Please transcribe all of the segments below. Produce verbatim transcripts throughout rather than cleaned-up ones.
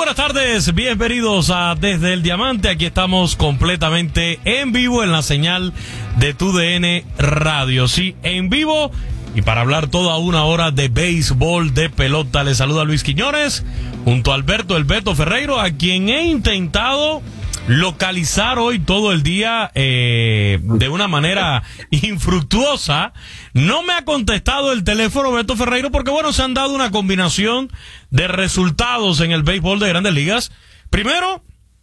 buenas tardes, bienvenidos a Desde el Diamante. Aquí estamos completamente en vivo en la señal de Tu D N Radio. Sí, en vivo y para hablar toda una hora de béisbol, de pelota. Les saluda Luis Quiñones junto a Alberto El Beto Ferreiro, a quien he intentado localizar hoy todo el día eh, de una manera infructuosa. No me ha contestado el teléfono Beto Ferreiro porque, bueno, se han dado una combinación de resultados en el béisbol de Grandes Ligas. Primero,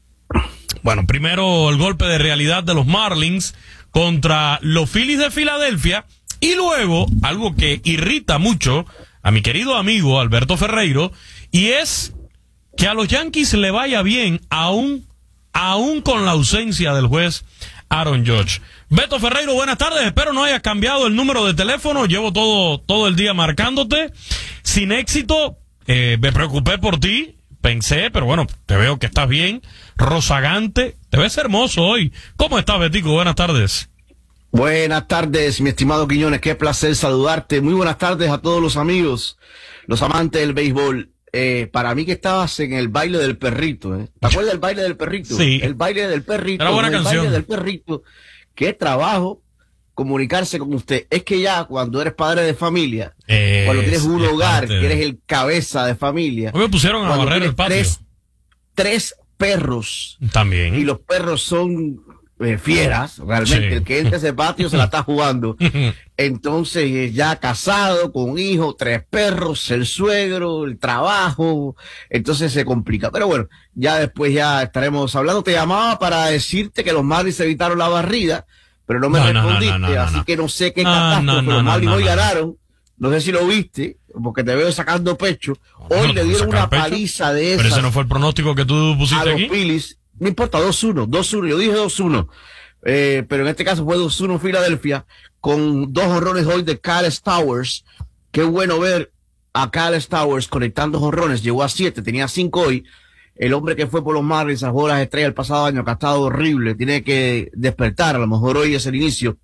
bueno, primero el golpe de realidad de los Marlins contra los Phillies de Filadelfia, y luego algo que irrita mucho a mi querido amigo Alberto Ferreiro, y es que a los Yankees le vaya bien aún aún con la ausencia del juez Aaron Judge. Beto Ferreiro, buenas tardes. Espero no hayas cambiado el número de teléfono. Llevo todo, todo el día marcándote. Sin éxito. Eh, me preocupé por ti. Pensé, pero bueno, te veo que estás bien. Rozagante. Te ves hermoso hoy. ¿Cómo estás, Betico? Buenas tardes. Buenas tardes, mi estimado Quiñones. Qué placer saludarte. Muy buenas tardes a todos los amigos, los amantes del béisbol. Eh, para mí que estabas en el baile del perrito, ¿eh? ¿Te acuerdas del baile del perrito? Sí. El baile del perrito. Era buena el canción. baile del perrito. Qué trabajo comunicarse con usted. Es que ya cuando eres padre de familia, Eh, cuando tienes un es hogar, parte de- que eres el cabeza de familia. Hoy me pusieron a cuando barrer tienes el patio. Tres, tres perros. También. Y los perros son eh, fieras, realmente. Sí. El que entra a ese patio se la está jugando. Entonces, eh, ya casado, con un hijo, tres perros, el suegro, el trabajo, entonces se complica. Pero bueno, ya después ya estaremos hablando. Te llamaba para decirte que los Marlins evitaron la barrida, pero no me No, no, no, respondiste, no, no, no, así no. que no sé qué No, catástrofe. no, no, Los no, Marlins no, hoy no. ganaron, no sé si lo viste, porque te veo sacando pecho. Hoy No, le no, dieron sacar una pecho. paliza de esas Pero ese no fue el pronóstico que tú a pusiste los aquí. Phillies. No importa, dos uno, dos uno, yo dije dos uno. Eh, pero en este caso fue dos uno Filadelfia, con dos jonrones hoy de Kyle Stowers. Qué bueno ver a Kyle Stowers conectando jonrones. Llegó a siete, tenía cinco hoy. El hombre que fue por los Marlins a jugar las estrellas el pasado año, que ha estado horrible, tiene que despertar. A lo mejor hoy es el inicio.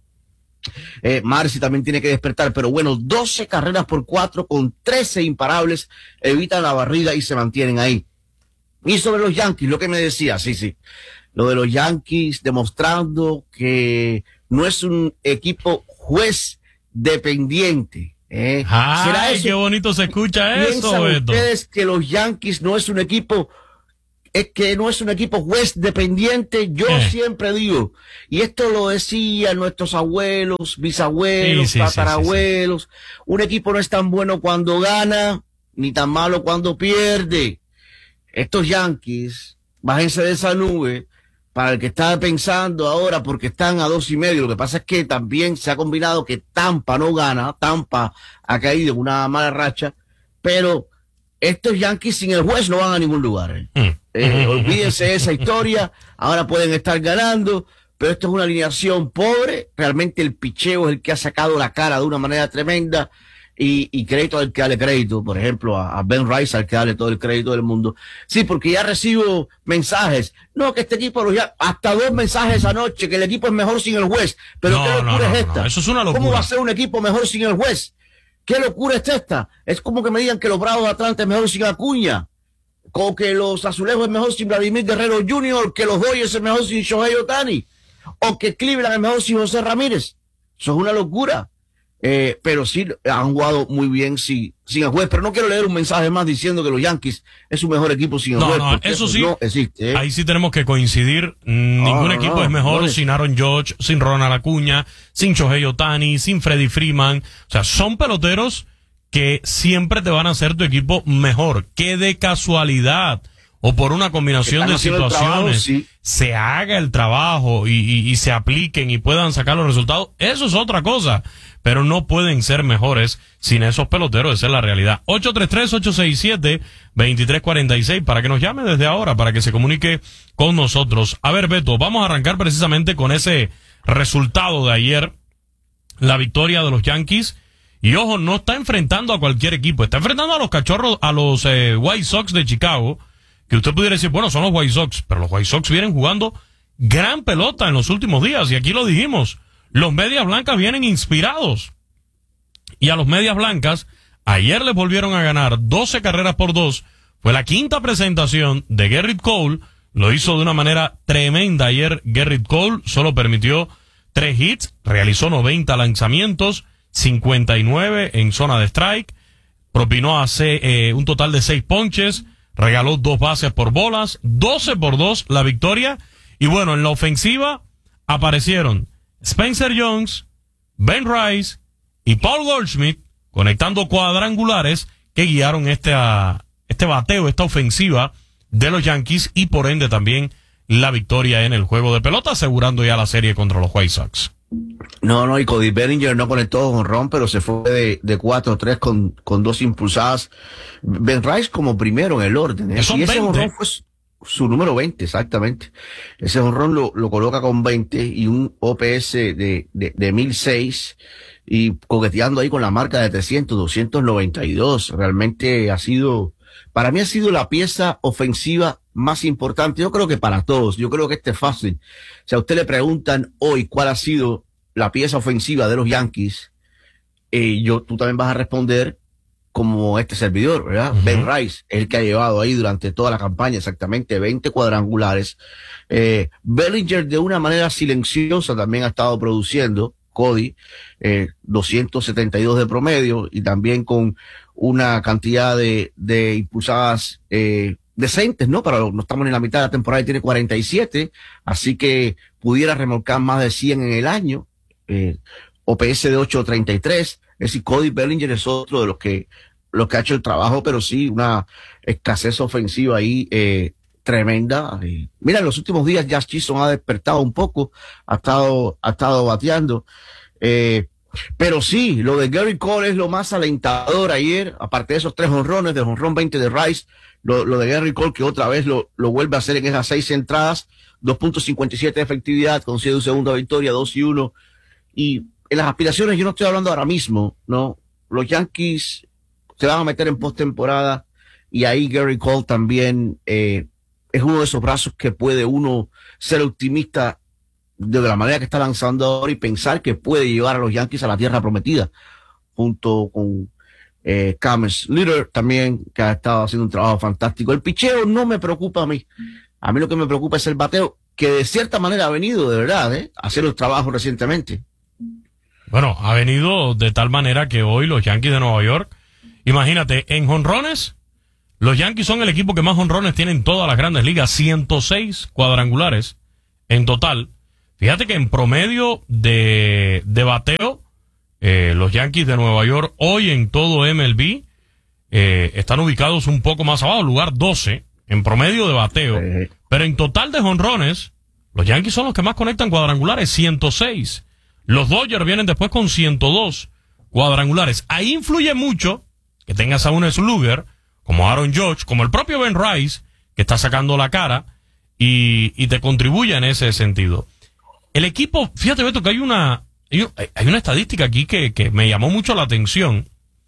Eh, Marcy también tiene que despertar, pero bueno, doce carreras por cuatro con trece imparables, evitan la barrida y se mantienen ahí. Y sobre los Yankees, lo que me decía, sí, sí. Lo de los Yankees demostrando que no es un equipo juez dependiente. ¿eh? ¿Será Ay, eso? qué bonito se escucha eso, ¿Piensan Beto. ustedes que los Yankees no es un equipo, es que no es un equipo juez dependiente? Yo Eh. siempre digo, y esto lo decían nuestros abuelos, bisabuelos, Sí, sí, sí, tatarabuelos, un equipo no es tan bueno cuando gana, ni tan malo cuando pierde. Estos Yankees, bájense de esa nube. Para el que está pensando ahora, porque están a dos y medio, lo que pasa es que también se ha combinado que Tampa no gana, Tampa ha caído en una mala racha, pero estos Yankees sin el juez no van a ningún lugar. ¿eh? Mm. Eh, olvídense de esa historia, ahora pueden estar ganando, pero esto es una alineación pobre, realmente el picheo es el que ha sacado la cara de una manera tremenda, y, y crédito al que darle crédito, por ejemplo, a, a Ben Rice, al que darle todo el crédito del mundo. Sí, porque ya recibo mensajes, no, que este equipo, los ya, hasta dos mensajes anoche, que el equipo es mejor sin el juez, pero No, ¿qué locura no, no, es no, esta? no, eso es una locura. ¿Cómo va a ser un equipo mejor sin el juez? ¿Qué locura es esta? Es como que me digan que los Bravos de Atlanta es mejor sin Acuña, o que los Azulejos es mejor sin Vladimir Guerrero junior, que los Dodgers es mejor sin Shohei Ohtani, o que Cleveland es mejor sin José Ramírez. Eso es una locura. Eh, pero sí han jugado muy bien sin, sin el juez. Pero no quiero leer un mensaje más diciendo que los Yankees es su mejor equipo sin el No, juez. no, porque eso sí, no existe. ¿eh? Ahí sí tenemos que coincidir. Mm, Ningún no, equipo no, es mejor no. sin Aaron Judge, sin Ronald Acuña, sin Shohei Ohtani, sin Freddie Freeman. O sea, son peloteros que siempre te van a hacer tu equipo mejor. Que de casualidad o por una combinación Están de haciendo el situaciones trabajo, sí. se haga el trabajo y, y, y se apliquen y puedan sacar los resultados. Eso es otra cosa. Pero no pueden ser mejores sin esos peloteros, esa es la realidad. ocho tres tres, ocho seis siete, dos tres cuatro seis para que nos llame desde ahora, para que se comunique con nosotros. A ver, Beto, vamos a arrancar precisamente con ese resultado de ayer, la victoria de los Yankees. Y ojo, no está enfrentando a cualquier equipo, está enfrentando a los cachorros, a los eh, White Sox de Chicago, que usted pudiera decir, bueno, son los White Sox, pero los White Sox vienen jugando gran pelota en los últimos días, y aquí lo dijimos. Los Medias Blancas vienen inspirados. Y a los Medias Blancas, ayer les volvieron a ganar doce carreras por dos Fue la quinta presentación de Gerrit Cole. Lo hizo de una manera tremenda ayer. Gerrit Cole solo permitió tres hits, realizó noventa lanzamientos, cincuenta y nueve en zona de strike, propinó a C, eh, un total de seis ponches, regaló dos bases por bolas, doce por dos la victoria. Y bueno, en la ofensiva aparecieron Spencer Jones, Ben Rice y Paul Goldschmidt conectando cuadrangulares que guiaron este, uh, este bateo, esta ofensiva de los Yankees y por ende también la victoria en el juego de pelota, asegurando ya la serie contra los White Sox. No, no, y Cody Bellinger no conectó jonrón, pero se fue de, de cuatro tres con, con dos impulsadas. Ben Rice como primero en el orden, ¿eh? Y ese jonrón fue su, su número veinte, exactamente. Ese jonrón lo, lo coloca con veinte y un O P S de, de, de mil seis y coqueteando ahí con la marca de trescientos, doscientos noventa y dos. Realmente ha sido, para mí ha sido la pieza ofensiva más importante, yo creo que para todos, yo creo que este es fácil. Si a usted le preguntan hoy cuál ha sido la pieza ofensiva de los Yankees, eh, yo, tú también vas a responder como este servidor, ¿verdad? Uh-huh. Ben Rice, el que ha llevado ahí durante toda la campaña exactamente veinte cuadrangulares. Eh, Bellinger de una manera silenciosa también ha estado produciendo, Cody, eh, doscientos setenta y dos de promedio y también con una cantidad de, de impulsadas, eh, decentes, ¿no? Pero no estamos en la mitad de la temporada y tiene cuarenta y siete, así que pudiera remolcar más de cien en el año, eh, O P S de ocho treinta y tres, es decir, Cody Bellinger es otro de los que, los que ha hecho el trabajo, pero sí, una escasez ofensiva ahí, eh, tremenda. Eh, mira, en los últimos días Jazz Chisholm ha despertado un poco, ha estado, ha estado bateando, eh, pero sí, lo de Gerrit Cole es lo más alentador ayer, aparte de esos tres jonrones, del jonrón veinte de Rice, lo, lo de Gerrit Cole que otra vez lo, lo vuelve a hacer en esas seis entradas, dos punto cincuenta y siete de efectividad, consigue un segunda victoria, dos y uno, y en las aspiraciones yo no estoy hablando ahora mismo, ¿no? Los Yankees se van a meter en postemporada y ahí Gerrit Cole también, eh, es uno de esos brazos que puede uno ser optimista de la manera que está lanzando ahora y pensar que puede llevar a los Yankees a la tierra prometida, junto con eh, Cam Slater también, que ha estado haciendo un trabajo fantástico. El picheo no me preocupa a mí. A mí lo que me preocupa es el bateo, que de cierta manera ha venido, de verdad, ¿eh? a hacer los trabajos recientemente. Bueno, ha venido de tal manera que hoy los Yankees de Nueva York, imagínate, en jonrones, los Yankees son el equipo que más jonrones tienen en todas las grandes ligas, ciento seis cuadrangulares en total. Fíjate que en promedio de, de bateo, eh, los Yankees de Nueva York hoy en todo M L B eh, están ubicados un poco más abajo, lugar doce en promedio de bateo. Eh. Pero en total de jonrones, los Yankees son los que más conectan cuadrangulares, ciento seis. Los Dodgers vienen después con ciento dos cuadrangulares. Ahí influye mucho que tengas a un slugger como Aaron Judge, como el propio Ben Rice, que está sacando la cara y, y te contribuye en ese sentido. El equipo, fíjate Beto que hay una hay una estadística aquí que, que me llamó mucho la atención,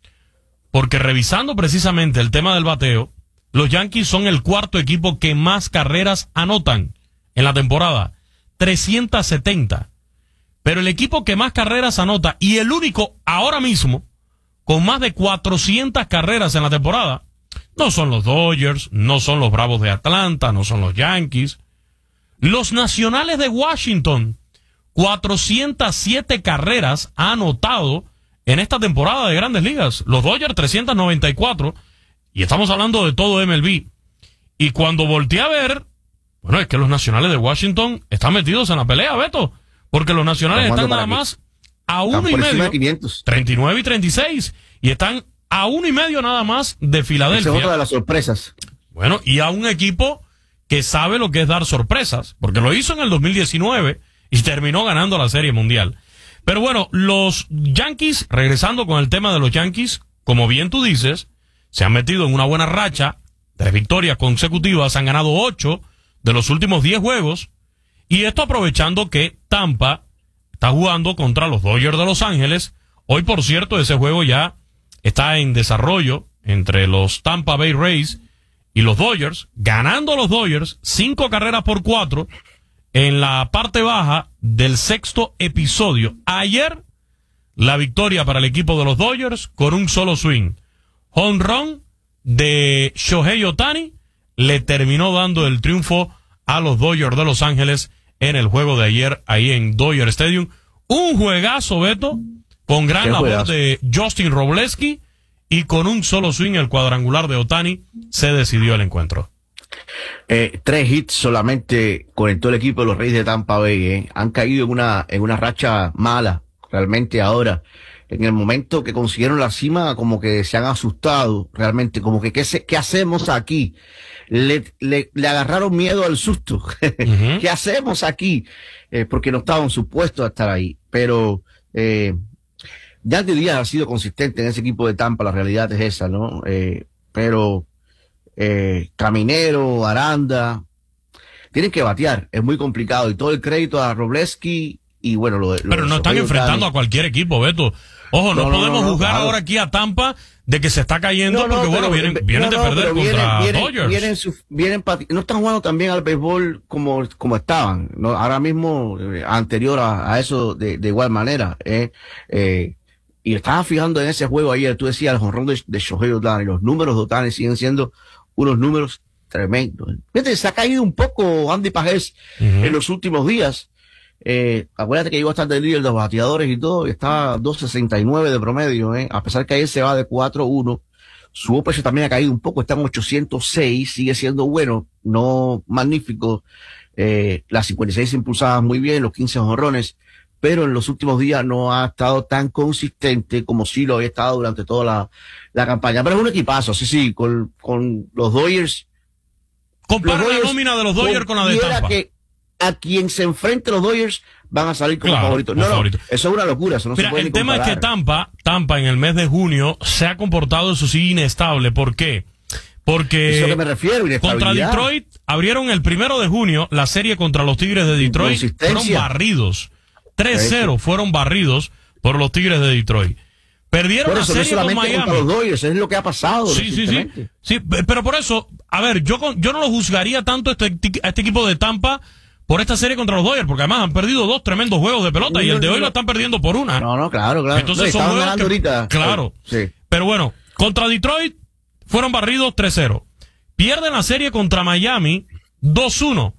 porque revisando precisamente el tema del bateo, los Yankees son el cuarto equipo que más carreras anotan en la temporada, trescientas setenta. Pero el equipo que más carreras anota y el único ahora mismo con más de cuatrocientas carreras en la temporada no son los Dodgers, no son los Bravos de Atlanta, no son los Yankees. Los Nacionales de Washington, cuatrocientas siete carreras ha anotado en esta temporada de Grandes Ligas. Los Dodgers trescientas noventa y cuatro, y estamos hablando de todo M L B. Y cuando volteé a ver, bueno, es que los Nacionales de Washington están metidos en la pelea, Beto, porque los Nacionales están nada más a uno y medio, treinta y nueve y treinta y seis, y están a uno y medio nada más de Filadelfia. Esa es otra de las sorpresas. Bueno, y a un equipo que sabe lo que es dar sorpresas, porque lo hizo en el dos mil diecinueve y terminó ganando la Serie Mundial. Pero bueno, los Yankees, regresando con el tema de los Yankees, como bien tú dices, se han metido en una buena racha, tres victorias consecutivas, han ganado ocho de los últimos diez juegos, y esto aprovechando que Tampa está jugando contra los Dodgers de Los Ángeles. Hoy, por cierto, ese juego ya está en desarrollo entre los Tampa Bay Rays y los Dodgers, ganando los Dodgers cinco carreras por cuatro en la parte baja del sexto episodio. Ayer, la victoria para el equipo de los Dodgers con un solo swing. Home run de Shohei Ohtani le terminó dando el triunfo a los Dodgers de Los Ángeles en el juego de ayer ahí en Dodger Stadium. Un juegazo, Beto, con gran labor juegazo de Justin Robleski, y con un solo swing, el cuadrangular de Ohtani, se decidió el encuentro. Eh, tres hits solamente conectó el equipo de los Reyes de Tampa Bay. Eh. Han caído en una, en una racha mala, realmente ahora. En el momento que consiguieron la cima, como que se han asustado, realmente, como que ¿qué, se, qué hacemos aquí? Le, le, le agarraron miedo al susto. Uh-huh. ¿Qué hacemos aquí? Eh, porque no estaban supuestos a estar ahí. Pero eh, Yandy Díaz ha sido consistente en ese equipo de Tampa, la realidad es esa, ¿no? Eh, pero eh, Caminero, Aranda, tienen que batear, es muy complicado, y todo el crédito a Robleski. Y bueno, lo, lo pero no están enfrentando Ohtani a cualquier equipo, Beto. Ojo, no, no, no podemos no, no, juzgar claro. ahora aquí a Tampa de que se está cayendo, no, no, porque bueno, vienen, vienen no, no, de perder contra vienen, Dodgers. Vienen, vienen, vienen, no están jugando también al béisbol como, como estaban, ¿no? Ahora mismo, eh, anterior a, a eso, de, de igual manera. Eh, eh, y estaba fijando en ese juego ayer, tú decías el jonrón de, de Shohei Ohtani, los números de Ohtani siguen siendo unos números tremendos. Fíjate, se ha caído un poco Andy Pajés uh-huh. en los últimos días. Eh, acuérdate que llegó hasta el líder de los bateadores y todo, y está dos sesenta y nueve de promedio, eh, a pesar que ayer se va de cuatro uno, su O P S también ha caído un poco, está en ochocientos seis, sigue siendo bueno, no magnífico, eh, las cincuenta y seis impulsadas muy bien, los quince jonrones, pero en los últimos días no ha estado tan consistente como sí lo había estado durante toda la, la campaña, pero es un equipazo, sí, sí, con, con los Dodgers. Compara los Dodgers, la nómina de los Dodgers con la de Tampa. Que a quien se enfrente los Dodgers van a salir como claro, favoritos. No, no, favorito. Eso es una locura. Eso no Mira, se puede el tema es que Tampa, Tampa en el mes de junio se ha comportado, eso sí, inestable. ¿Por qué? Porque eso que me refiero, contra Detroit abrieron el primero de junio la serie contra los Tigres de Detroit. Fueron barridos. tres cero fueron barridos por los Tigres de Detroit. Perdieron la serie con Miami. Los Dodgers, es lo que ha pasado. Sí, sí, sí. Sí, pero por eso, a ver, yo, yo no lo juzgaría tanto este, a este equipo de Tampa por esta serie contra los Dodgers, porque además han perdido dos tremendos juegos de pelota, no, y el de no, hoy no. lo están perdiendo por una. No, no, claro, claro. Entonces no, son juegos que, ahorita. Claro. Sí. Pero bueno, contra Detroit fueron barridos tres cero. Pierden la serie contra Miami dos uno.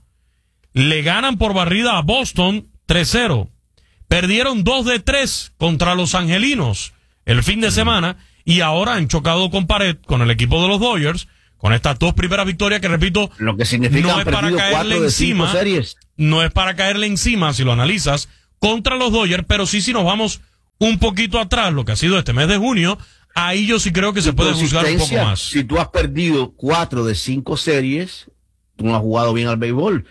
Le ganan por barrida a Boston tres cero. Perdieron dos de tres contra los Angelinos el fin de semana, y ahora han chocado con pared con el equipo de los Dodgers, con estas dos primeras victorias que, repito, lo que significa no es para caerle encima, series. no es para caerle encima si lo analizas contra los Dodgers, pero sí si nos vamos un poquito atrás, lo que ha sido este mes de junio, ahí yo sí creo que se puede juzgar un poco más. Si tú has perdido cuatro de cinco series, tú no has jugado bien al béisbol.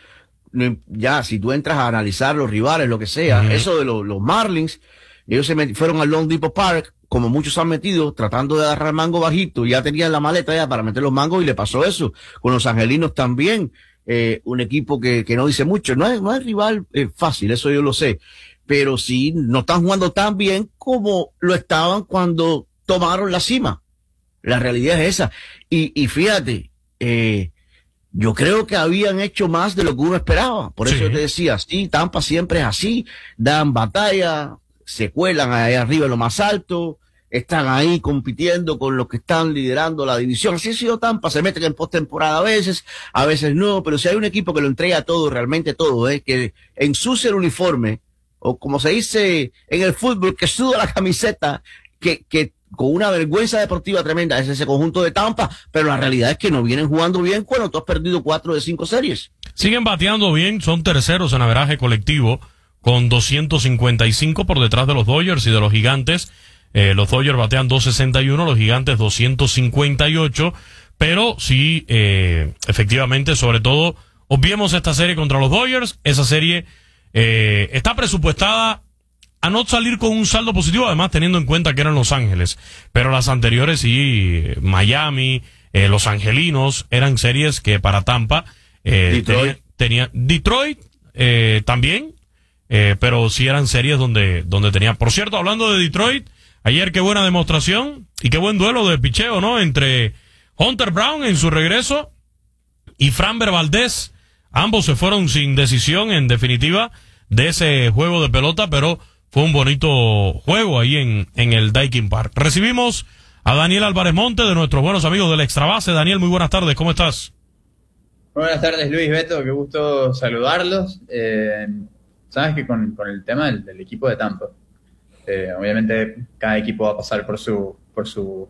Ya, si tú entras a analizar los rivales, lo que sea, uh-huh. eso de los, los Marlins, ellos se met, fueron al Long Depot Park, como muchos han metido, tratando de agarrar mango bajito, ya tenían la maleta ya para meter los mangos, y le pasó eso. Con los Angelinos también, eh, un equipo que, que no dice mucho, no es, no es rival eh, fácil, eso yo lo sé, pero sí, no están jugando tan bien como lo estaban cuando tomaron la cima. La realidad es esa. Y, y fíjate, eh, yo creo que habían hecho más de lo que uno esperaba. Por eso sí. yo te decía, sí, Tampa siempre es así, dan batalla, se cuelan ahí arriba en lo más alto, están ahí compitiendo con los que están liderando la división. Así ha sido Tampa, se meten en postemporada a veces, a veces no, pero si hay un equipo que lo entrega todo, realmente todo, eh, que ensucia el uniforme, o como se dice en el fútbol, que suda la camiseta, que, que con una vergüenza deportiva tremenda, es ese conjunto de Tampa, pero la realidad es que no vienen jugando bien cuando tú has perdido cuatro de cinco series. Siguen bateando bien, son terceros en averaje colectivo, con doscientos cincuenta y cinco por detrás de los Dodgers y de los Gigantes. Eh, los Dodgers batean doscientos sesenta y uno, los Gigantes doscientos cincuenta y ocho, pero sí, eh, efectivamente, sobre todo, obviemos esta serie contra los Dodgers. Esa serie eh, está presupuestada a no salir con un saldo positivo, además teniendo en cuenta que eran Los Ángeles, pero las anteriores sí, Miami, eh, Los Angelinos, eran series que para Tampa eh, Detroit. tenía, tenía Detroit eh, también. Eh, pero sí eran series donde, donde tenía. Por cierto, hablando de Detroit, ayer qué buena demostración y qué buen duelo de picheo, ¿no? Entre Hunter Brown en su regreso y Framber Valdez. Ambos se fueron sin decisión, en definitiva, de ese juego de pelota, pero fue un bonito juego ahí en, en el Daikin Park. Recibimos a Daniel Álvarez Monte, de nuestros buenos amigos del Extra Base. Daniel, muy buenas tardes, ¿cómo estás? Buenas tardes, Luis, Beto, qué gusto saludarlos. Eh, sabes que con, con el tema del, del equipo de Tampa, eh, obviamente cada equipo va a pasar por su por su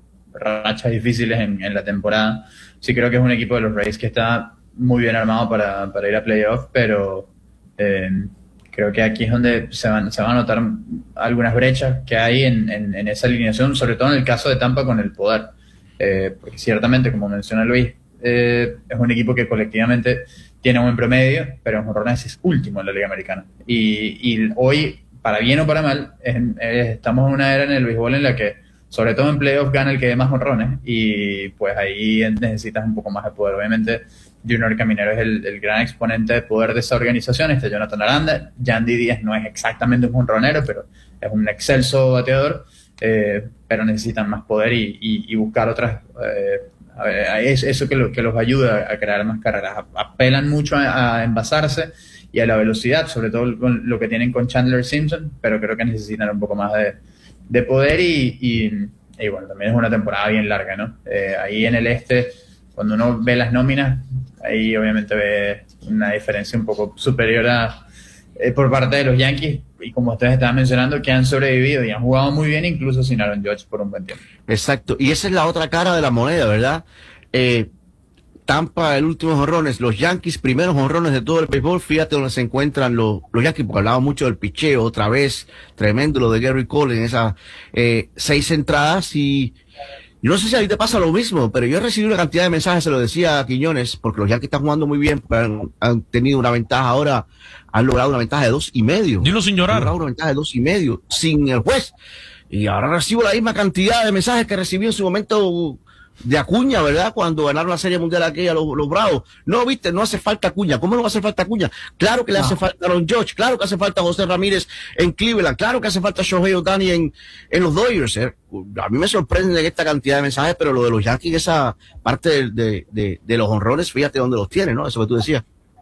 rachas difíciles en, en la temporada. Sí creo que es un equipo de los Rays que está muy bien armado para, para ir a playoff, pero eh, creo que aquí es donde se van, se van a notar algunas brechas que hay en, en, en esa alineación, sobre todo en el caso de Tampa con el poder. Eh, porque ciertamente, como menciona Luis, eh, es un equipo que colectivamente tiene un buen promedio, pero en jonrones es último en la Liga Americana. Y, y hoy, para bien o para mal, es, es, estamos en una era en el béisbol en la que sobre todo en playoffs gana el que dé más jonrones y pues ahí necesitas un poco más de poder. Obviamente Junior Caminero es el, el gran exponente de poder de esa organización. Está Jonathan Aranda, Yandy Díaz no es exactamente un jonronero, pero es un excelso bateador, eh, pero necesitan más poder y, y, y buscar otras eh, a ver, es eso que, lo, que los ayuda a crear más carreras. Apelan mucho a, a envasarse y a la velocidad, sobre todo con lo que tienen con Chandler Simpson, pero creo que necesitan un poco más de de poder y, y, y bueno, también es una temporada bien larga, ¿no? Eh, ahí en el este, cuando uno ve las nóminas, ahí obviamente ve una diferencia un poco superior a, eh, por parte de los Yankees, y como ustedes estaban mencionando, que han sobrevivido y han jugado muy bien, incluso sin Aaron Judge por un buen tiempo. Exacto, y esa es la otra cara de la moneda, ¿verdad? Eh, Tampa, el último jonrones, los Yankees, primeros jonrones de todo el béisbol, fíjate donde se encuentran los, los Yankees, porque hablaba mucho del picheo, otra vez, tremendo lo de Gary Cole en esas eh, seis entradas, y yo no sé si a ti te pasa lo mismo, pero yo he recibido una cantidad de mensajes, se lo decía a Quiñones, porque los Yankees están jugando muy bien, han, han tenido una ventaja ahora, han logrado una ventaja de dos y medio. Dilo sin llorar. Han logrado una ventaja de dos y medio, sin el juez, y ahora recibo la misma cantidad de mensajes que recibí en su momento de Acuña, ¿verdad? Cuando ganaron la Serie Mundial aquella los, los Bravos. No, viste, no hace falta Acuña. ¿Cómo no va a hacer falta Acuña? Claro que le no. hace falta Aaron Judge, claro que hace falta José Ramírez en Cleveland, claro que hace falta Shohei Ohtani en, en los Dodgers. ¿eh? A mí me sorprende esta cantidad de mensajes, pero lo de los Yankees, esa parte de, de, de, de los honrones, fíjate dónde los tiene, ¿no? Eso que tú decías.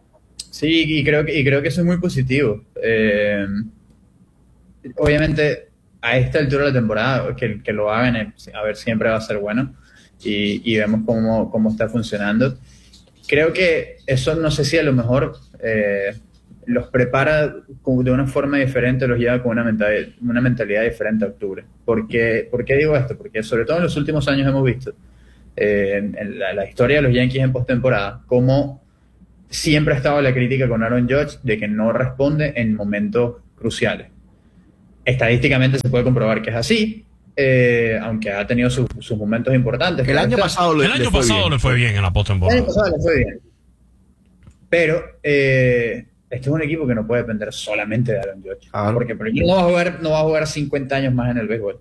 Sí, y creo que, y creo que eso es muy positivo. Eh, obviamente, a esta altura de la temporada, que, que lo hagan, a ver, siempre va a ser bueno. Y, y vemos cómo, cómo está funcionando. Creo que eso, no sé si a lo mejor eh, los prepara de una forma diferente, los lleva con una mentalidad, una mentalidad diferente a octubre. ¿Por qué, ¿Por qué digo esto? Porque sobre todo en los últimos años hemos visto eh, en, en la, la historia de los Yankees en postemporada cómo siempre ha estado la crítica con Aaron Judge de que no responde en momentos cruciales. Estadísticamente se puede comprobar que es así. Eh, aunque ha tenido sus, sus momentos importantes. El año pasado, le, el año le fue pasado bien. le fue bien en la postemporada. El año pasado le fue bien. Pero eh, este es un equipo que no puede depender solamente de Aaron Judge. Ah, porque por no va a jugar, no va a jugar cincuenta años más en el béisbol.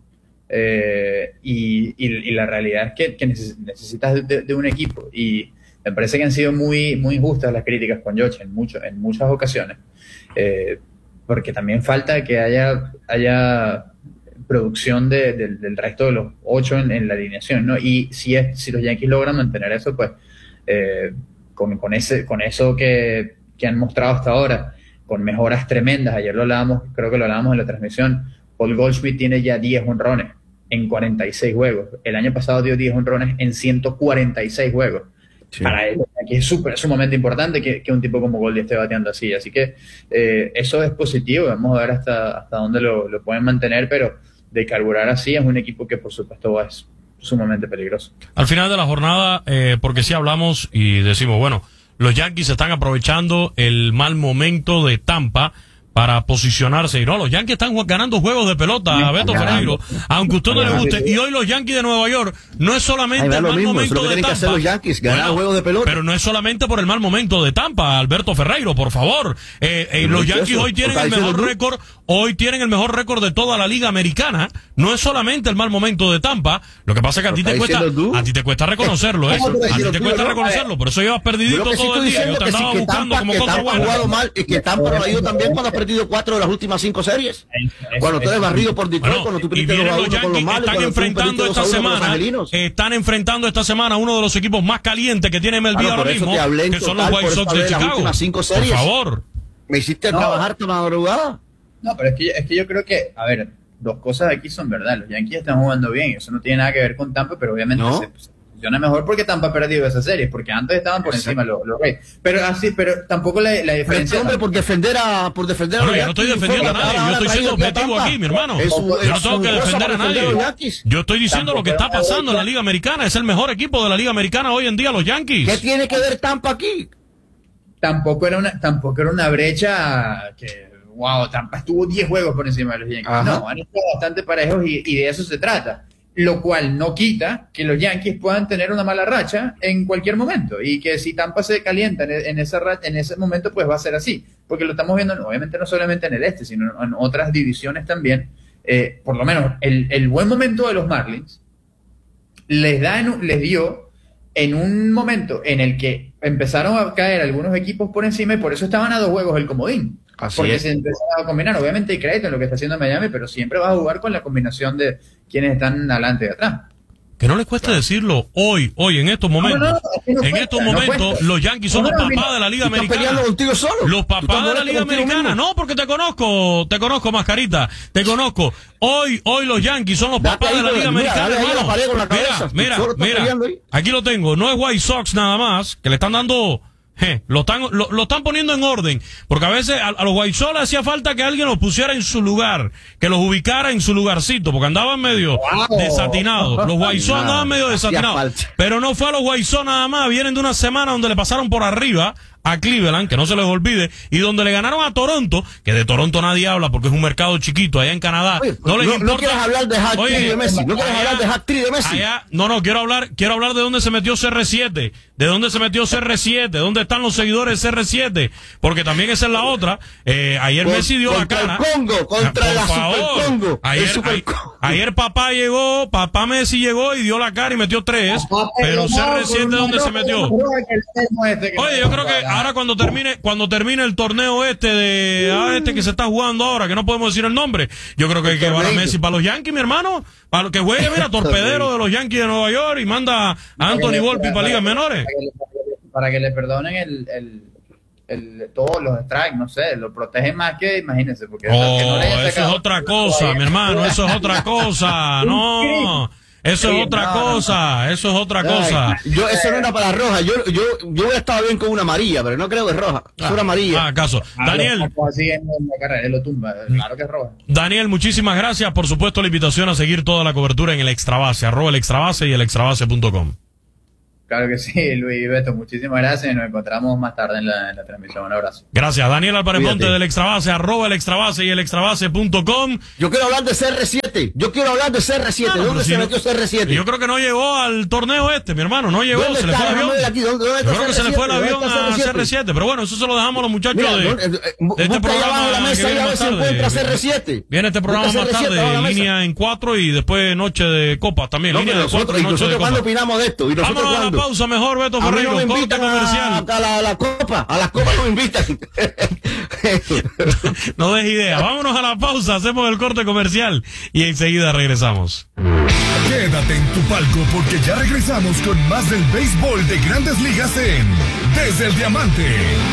Eh, y, y, y la realidad es que, que necesitas de, de un equipo. Y me parece que han sido muy, muy injustas las críticas con Judge en, mucho, en muchas ocasiones. Eh, porque también falta que haya... haya producción de, de, del resto de los ocho en, en la alineación, ¿no? Y si es, si los Yankees logran mantener eso, pues eh, con, con ese con eso que, que han mostrado hasta ahora, con mejoras tremendas. Ayer lo hablábamos, creo que lo hablábamos en la transmisión, Paul Goldschmidt tiene ya diez honrones en cuarenta y seis juegos. El año pasado dio diez honrones en ciento cuarenta y seis juegos. Sí. Para él, aquí es súper, sumamente importante que, que un tipo como Goldie esté bateando así. Así que eh, eso es positivo. Vamos a ver hasta, hasta dónde lo, lo pueden mantener, pero de carburar así es un equipo que por supuesto es sumamente peligroso. Al final de la jornada, eh, porque si hablamos y decimos, bueno, los Yankees están aprovechando el mal momento de Tampa para posicionarse. Y no, los Yankees están ganando juegos de pelota, a Beto Ferreiro, aunque a usted no le guste. Y hoy los Yankees de Nueva York no es solamente el mal momento de Tampa. Los Yankees, ganar bueno, juegos de pelota. Pero no es solamente por el mal momento de Tampa, Alberto Ferreiro, por favor. Eh, eh, los Yankees eso, hoy tienen el mejor récord, hoy tienen el mejor récord de toda la liga americana. No es solamente el mal momento de Tampa. Lo que pasa es que a ti te cuesta, a ti te cuesta reconocerlo, eso. A ti te cuesta reconocerlo, por eso llevas perdidito todo el día. Yo te andaba buscando como cosa buena. Ha jugado mal y que Tampa lo ha ido también cuando ha perdido cuatro de las últimas cinco series. Cuando tú eres barrido por Detroit, bueno, cuando tú perdiste los los con los malos, están enfrentando esta semana, están enfrentando esta semana uno de los equipos más calientes que tiene M L B bueno, ahora mismo, que son los White Sox de Chicago. Por favor. Me hiciste no. trabajar tu madrugada. No, pero es que, es que yo creo que, a ver, dos cosas aquí son verdad. Los Yankees están jugando bien, eso no tiene nada que ver con Tampa, pero obviamente ¿No? se, se funciona mejor porque Tampa ha perdido esas series, porque antes estaban por Exacto. encima los, los Rays. Pero así, pero tampoco la, la Pero diferencia. este hombre por defender a por defender Bueno, a los yo no estoy Yankees, defendiendo a fue nadie, ahora yo estoy traído siendo a objetivo Tampa. aquí, mi hermano. Es su- Yo es no tengo su que cosa defender a para defender nadie. los Yankees. Yo estoy diciendo lo que está pasando en la Liga Americana. Es el mejor equipo de la Liga Americana hoy en día, los Yankees. ¿Qué tiene que ver Tampa aquí? Tampoco era una, tampoco era una brecha que, wow, Tampa estuvo diez juegos por encima de los Yankees. Ajá. No, han estado bastante parejos y, y de eso se trata. Lo cual no quita que los Yankees puedan tener una mala racha en cualquier momento y que si Tampa se calienta en, en, esa, en ese momento, pues va a ser así. Porque lo estamos viendo, obviamente, no solamente en el este, sino en otras divisiones también. Eh, por lo menos el, el buen momento de los Marlins les, da en, les dio en un momento en el que empezaron a caer algunos equipos por encima y por eso estaban a dos juegos el comodín. Así porque es. se empezaron a combinar. Obviamente hay crédito en lo que está haciendo Miami, pero siempre vas a jugar con la combinación de quienes están adelante y atrás. Que no les cueste decirlo hoy, hoy, en estos momentos. No, no, no, es que no en cuesta, estos no momentos, cuesta. los Yankees son No, los no, mira, papás de la Liga Tú estás Americana. peleando contigo solo. Los Tú estás papás de la molestando Liga contigo Americana. mismo. No, porque te conozco, te conozco, Mascarita. Te conozco. Hoy, hoy los Yankees son los Date papás ahí de la con- Liga mira, Americana, dale ahí a la hermano. pared con la cabeza. Mira, Solo mira, estás peleando mira. ahí. Aquí lo tengo. No es White Sox nada más, que le están dando... Je, lo están lo, lo están poniendo en orden, porque a veces a, a los White Sox hacía falta que alguien los pusiera en su lugar, que los ubicara en su lugarcito, porque andaban medio Wow. desatinados. Los White Sox Nada, andaban medio hacía desatinados. falta. Pero no fue a los White Sox nada más, vienen de una semana donde le pasaron por arriba a Cleveland, que no se les olvide, y donde le ganaron a Toronto, que de Toronto nadie habla porque es un mercado chiquito allá en Canadá. Oye, no les no, importa. no quieres hablar de hat Oye, trick de Messi. No quieres allá- hablar de hat trick de Messi. allá- no, no, quiero hablar, quiero hablar de dónde se metió C R siete, de dónde se metió C R siete, dónde están los seguidores de C R siete, porque también esa es la otra. Eh, ayer Con- Messi dio la contra cara. el Congo, contra Por la favor. Super Congo. Ayer, el Super ay- Congo. ayer papá llegó, papá Messi llegó y dio la cara y metió tres, pero C R siete ¿dónde se metió? Oye, yo creo que ahora cuando termine, cuando termine el torneo este de ah, este que se está jugando ahora, que no podemos decir el nombre, yo creo que hay que llevar a Messi para los Yankees, mi hermano, para lo que juegue, mira, torpedero de los Yankees de Nueva York y manda a Anthony Volpi para ligas menores. Para que le, para que le perdonen el, el, el, todos los strikes, no sé, lo protegen más que, imagínense, porque Oh, que no le hayan eso es sacado- otra cosa, mi hermano, eso es otra cosa, no. Eso es Sí, otra no, no, cosa, eso es otra cosa. Ay, yo, eso no era para roja. Yo, yo, yo estaba bien con una amarilla, pero no creo que es roja. Eso era amarilla. Ah, acaso. Ah, Daniel, lo- como sigue en la carrera, él lo tumba, claro que es roja. Daniel, muchísimas gracias. Por supuesto, la invitación a seguir toda la cobertura en el Extrabase, arroba el Extrabase y el extrabase punto com. Claro que sí, Luis y Beto, muchísimas gracias y nos encontramos más tarde en la, en la transmisión. Un abrazo. Gracias. Daniel Álvarez Cuídate. Monte del Extrabase, arroba el Extrabase y el extrabase punto com. Yo quiero hablar de C R siete. Yo quiero hablar de C R siete. Ah, no, ¿Dónde pero se si no- metió C R siete? Yo creo que no llegó al torneo este, mi hermano. No llegó, ¿Dónde se le está? fue el avión. Déjame ver aquí, ¿dónde- dónde Yo está creo que se le fue el C R siete? avión ¿Dónde a está C R siete. Pero bueno, eso se lo dejamos a los muchachos Mira, de, no, eh, eh, de busca este allá abajo programa. de la que mesa y viene a ver más si tarde. encuentra C R siete. Viene este programa Busca más C R siete tarde, abajo de la mesa. línea en cuatro y después noche de copas también. No, línea pero de cuatro nosotros, y ¿y noche de nosotros cuándo copas. opinamos de esto? ¿Y nosotros Vámonos a la cuándo? pausa mejor, Beto A mí no Ferreiro. me Corte invitan a, comercial. a la, a la copa. A las copas no me invitan. No des idea. Vámonos a la pausa, hacemos el corte comercial y enseguida regresamos. Quédate en tu palco porque ya regresamos con más del béisbol de Grandes Ligas en Desde el Diamante.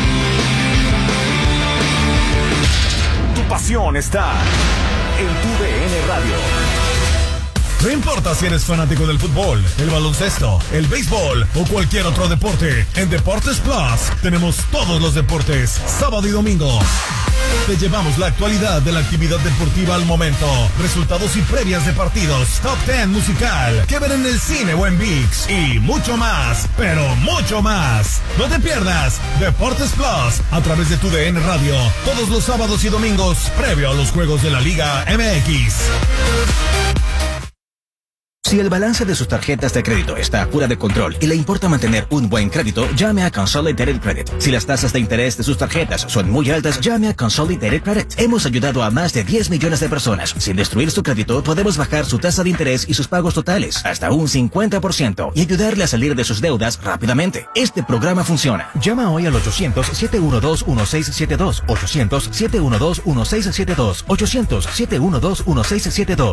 Tu pasión está en tu D N Radio. No importa si eres fanático del fútbol, el baloncesto, el béisbol o cualquier otro deporte, en Deportes Plus tenemos todos los deportes, sábado y domingo. Te llevamos la actualidad de la actividad deportiva al momento, resultados y previas de partidos, top ten musical, que ver en el cine o en ViX y mucho más, pero mucho más. No te pierdas Deportes Plus a través de tu D N Radio, todos los sábados y domingos, previo a los juegos de la Liga M X. Si el balance de sus tarjetas de crédito está fuera de control y le importa mantener un buen crédito, llame a Consolidated Credit. Si las tasas de interés de sus tarjetas son muy altas, llame a Consolidated Credit. Hemos ayudado a más de diez millones de personas. Sin destruir su crédito, podemos bajar su tasa de interés y sus pagos totales hasta un cincuenta por ciento y ayudarle a salir de sus deudas rápidamente. Este programa funciona. Llama hoy al ochocientos, siete uno dos, uno seis siete dos, ochocientos, siete uno dos, uno seis siete dos, ochocientos, siete uno dos, uno seis siete dos.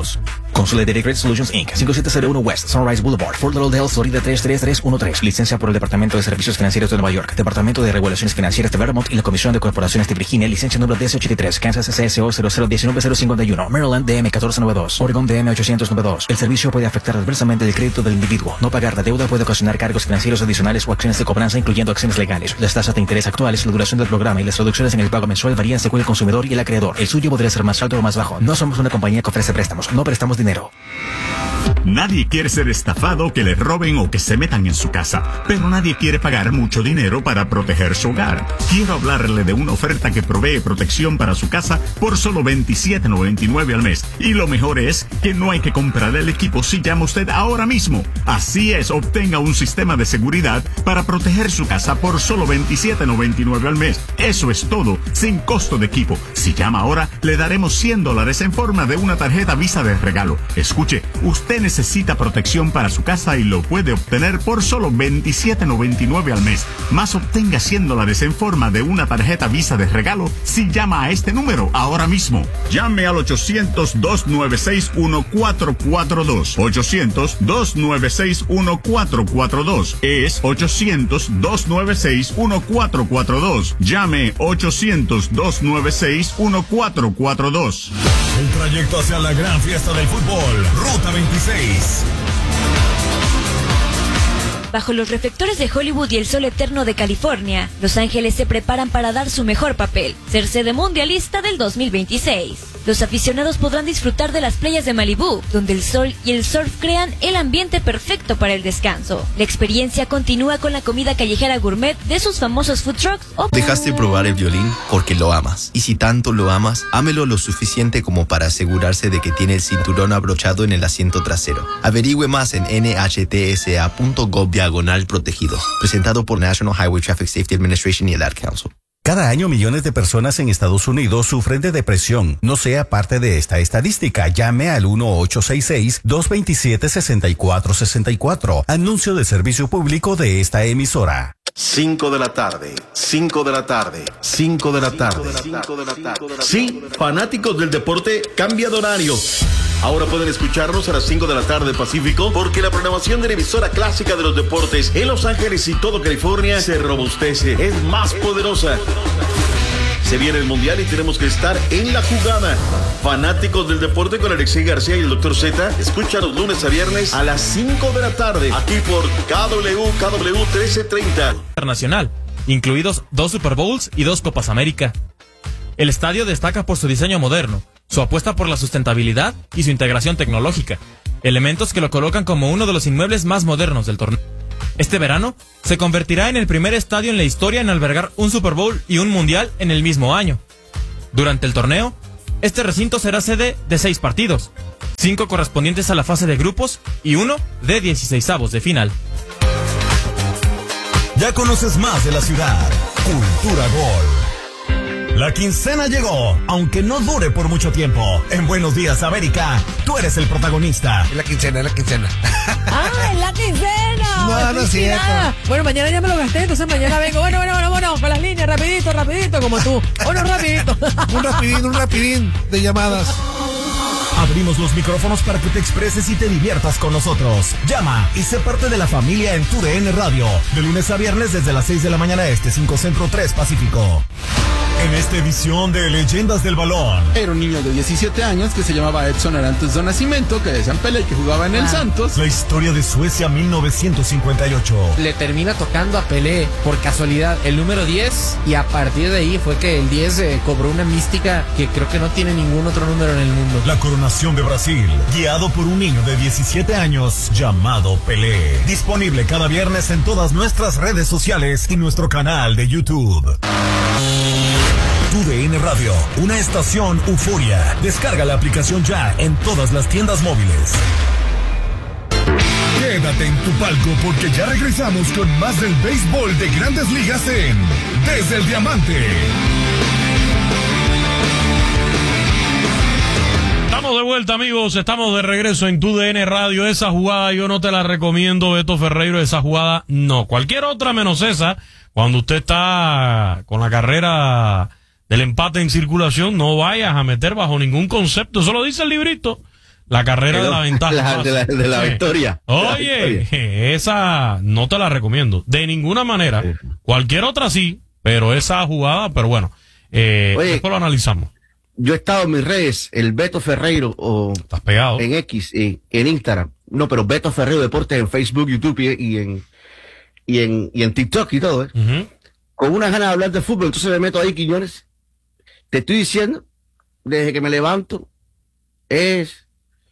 Consolidated Credit Solutions incorporated. cinco siete cero uno West Sunrise Boulevard, Fort Lauderdale, Florida tres tres tres uno tres. Licencia por el Departamento de Servicios Financieros de Nueva York, Departamento de Regulaciones Financieras de Vermont y la Comisión de Corporaciones de Virginia. Licencia número diez ochenta y tres. Kansas C S O cero cero uno nueve cero cinco uno. Maryland D M catorce noventa y dos. Oregon D M ochocientos noventa y dos. El servicio puede afectar adversamente el crédito del individuo. No pagar la deuda puede ocasionar cargos financieros adicionales o acciones de cobranza, incluyendo acciones legales. Las tasas de interés actuales, la duración del programa y las reducciones en el pago mensual varían según el consumidor y el acreedor. El suyo podría ser más alto o más bajo. No somos una compañía que ofrece préstamos. No prestamos dinero. Nadie quiere ser estafado, que le roben o que se metan en su casa, pero nadie quiere pagar mucho dinero para proteger su hogar. Quiero hablarle de una oferta que provee protección para su casa por solo veintisiete noventa y nueve al mes. Y lo mejor es que no hay que comprar el equipo si llama usted ahora mismo. Así es, obtenga un sistema de seguridad para proteger su casa por solo veintisiete noventa y nueve al mes. Eso es todo, sin costo de equipo. Si llama ahora, le daremos cien dólares en forma de una tarjeta Visa de regalo. Escuche, usted necesita protección para su casa y lo puede obtener por solo veintisiete noventa y nueve al mes. Más obtenga cien dólares en forma de una tarjeta Visa de regalo si llama a este número ahora mismo. Llame al ochocientos, dos nueve seis, uno cuatro cuatro dos. ochocientos, dos nueve seis, uno cuatro cuatro dos. Es ochocientos, dos nueve seis, uno cuatro cuatro dos. Llame ochocientos, dos nueve seis, uno cuatro cuatro dos. El trayecto hacia la gran fiesta del fútbol, Ruta veintiséis. Bajo los reflectores de Hollywood y el sol eterno de California, Los Ángeles se preparan para dar su mejor papel, ser sede mundialista del dos mil veintiséis. Los aficionados podrán disfrutar de las playas de Malibú, donde el sol y el surf crean el ambiente perfecto para el descanso. La experiencia continúa con la comida callejera gourmet de sus famosos food trucks o... Dejaste probar el violín porque lo amas. Y si tanto lo amas, ámelo lo suficiente como para asegurarse de que tiene el cinturón abrochado en el asiento trasero. Averigüe más en N H T S A punto gov diagonal protegidos. Presentado por National Highway Traffic Safety Administration y el Ad Council. Cada año millones de personas en Estados Unidos sufren de depresión. No sea parte de esta estadística. Llame al uno ocho seis seis, dos dos siete, seis cuatro seis cuatro. Anuncio de servicio público de esta emisora. cinco de la tarde, cinco de la tarde, cinco de la tarde. Sí, fanáticos del deporte, cambia de horario. Ahora pueden escucharnos a las cinco de la tarde Pacífico, porque la programación de la emisora clásica de los deportes en Los Ángeles y todo California se robustece, es más poderosa. Se viene el Mundial y tenemos que estar en la jugada. Fanáticos del deporte con Alexei García y el doctor Z, escucha los lunes a viernes a las cinco de la tarde, aquí por K W, K W trece treinta. Internacional, incluidos dos Super Bowls y dos Copas América. El estadio destaca por su diseño moderno, su apuesta por la sustentabilidad y su integración tecnológica, elementos que lo colocan como uno de los inmuebles más modernos del torneo. Este verano se convertirá en el primer estadio en la historia en albergar un Super Bowl y un Mundial en el mismo año. Durante el torneo, este recinto será sede de seis partidos, cinco correspondientes a la fase de grupos y uno de dieciseisavos de final. Ya conoces más de la ciudad. Cultura Gol. La quincena llegó, aunque no dure por mucho tiempo. En Buenos Días, América, tú eres el protagonista. Es la quincena, es la quincena. ¡Ah, es la quincena! No, no es cierto. Bueno, mañana ya me lo gasté, entonces mañana vengo. Bueno, bueno, bueno, bueno, con las líneas, rapidito, rapidito, como tú. Bueno, rapidito. Un rapidín, un rapidín de llamadas. Abrimos los micrófonos para que te expreses y te diviertas con nosotros. Llama y sé parte de la familia en tu D N Radio. De lunes a viernes desde las seis de la mañana este, cinco Centro, tres Pacífico. En esta edición de Leyendas del Balón. Era un niño de diecisiete años que se llamaba Edson Arantes do Nascimento, que decían Pelé, que jugaba en el ah. Santos. La historia de Suecia mil novecientos cincuenta y ocho. Le termina tocando a Pelé, por casualidad, el número diez, y a partir de ahí fue que el diez eh, cobró una mística que creo que no tiene ningún otro número en el mundo. La coronación de Brasil, guiado por un niño de diecisiete años llamado Pelé. Disponible cada viernes en todas nuestras redes sociales y nuestro canal de YouTube. Tu D N Radio, una estación Euforia. Descarga la aplicación ya en todas las tiendas móviles. Quédate en tu palco porque ya regresamos con más del béisbol de Grandes Ligas en Desde el Diamante. Estamos de vuelta, amigos, estamos de regreso en Tu D N Radio. Esa jugada yo no te la recomiendo, Beto Ferreiro, esa jugada no. Cualquier otra menos esa, cuando usted está con la carrera del empate en circulación, no vayas a meter bajo ningún concepto. Eso lo dice el librito. La carrera de la ventaja. La, de la, de la Sí. victoria. Oye, victoria. esa no te la recomiendo. De ninguna manera. Sí. Cualquier otra sí, pero esa jugada, pero bueno. Eh, Oye, después lo analizamos. Yo he estado en mis redes, el Beto Ferreiro, o Estás pegado. en X, y en Instagram. No, pero Beto Ferreiro Deportes en Facebook, YouTube y, y en y en y en TikTok y todo, ¿eh? Ujú. Con unas ganas de hablar de fútbol, entonces me meto ahí, Quiñones. Te estoy diciendo, desde que me levanto, es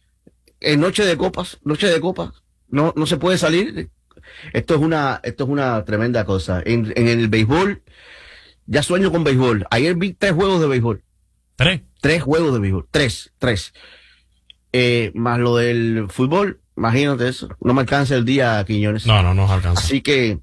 en noche de copas, noche de copas, no, no se puede salir. Esto es una, esto es una tremenda cosa. En, en el béisbol, ya sueño con béisbol. Ayer vi tres juegos de béisbol. Tres. Tres juegos de béisbol. Tres, tres. Eh, más lo del fútbol, imagínate eso. No me alcanza el día, Quiñones. No, no nos alcanza. Así que,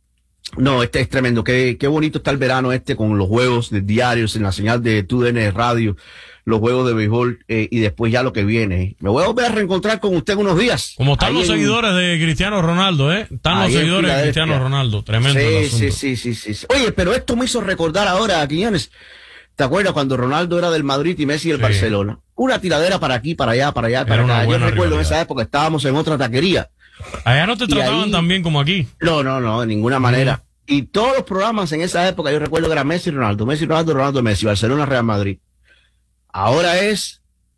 no, este es tremendo. Qué, qué bonito está el verano este con los juegos de diarios en la señal de T U D N Radio, los juegos de béisbol eh, y después ya lo que viene. Me voy a volver a reencontrar con usted en unos días. Como están Ahí los en- seguidores de Cristiano Ronaldo, ¿eh? Están los ahí en seguidores de Filadelfia. Cristiano Ronaldo. Tremendo el Sí, asunto. sí, sí, sí, sí, sí. Oye, pero esto me hizo recordar ahora, Quiñones. ¿Te acuerdas cuando Ronaldo era del Madrid y Messi del Sí. Barcelona? Una tiradera para aquí, para allá, para allá, Era para una acá. Yo buena recuerdo en rivalidad. esa época estábamos en otra taquería. Allá no te Y trataban ahí- tan bien como aquí. No, no, no, de ninguna manera. Y todos los programas en esa época, yo recuerdo que era Messi y Ronaldo, Messi, Ronaldo, Ronaldo, Messi, Barcelona, Real Madrid. Ahora es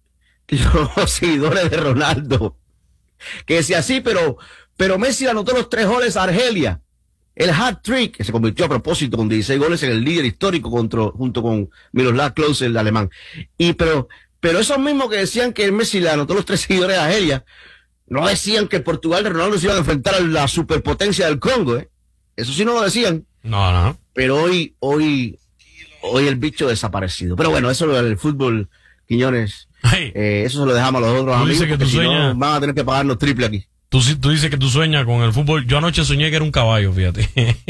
los seguidores de Ronaldo. Que decía así, pero, pero Messi anotó los tres goles a Argelia. El hat-trick, que se convirtió a propósito con dieciséis goles en el líder histórico contra, junto con Miroslav Klose, el alemán. Y pero, pero esos mismos que decían que Messi le anotó los tres seguidores a Argelia, no decían que Portugal de Ronaldo se iba a enfrentar a la superpotencia del Congo, ¿eh? Eso sí no lo decían. No, no. Pero hoy, hoy, hoy el bicho desaparecido. Pero bueno, eso del fútbol, Quiñones, Hey, eh, eso se lo dejamos a los otros Tú amigos, dices que porque tú si no, sueñas- van a tener que pagarnos triple aquí. tú, sí- tú dices que tú sueñas con el fútbol. Yo anoche soñé que era un caballo, fíjate.